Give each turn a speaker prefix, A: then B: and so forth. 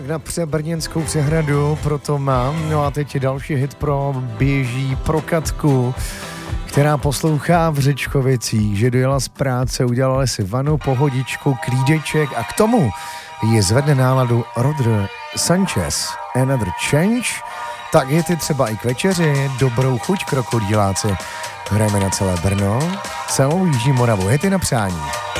A: na Brněnskou přehradu, proto mám. No a teď je další hit pro běží pro Katku, která poslouchá v Řečkovicích, že dojela z práce, udělala si vanu, pohodičku, klídeček a k tomu je zvedne náladu Rodr Sanchez, Another Change. Tak hity třeba i k večeři, dobrou chuť krokodýláci. Hrajeme na celé Brno, celou Jižní Moravu, hity na přání.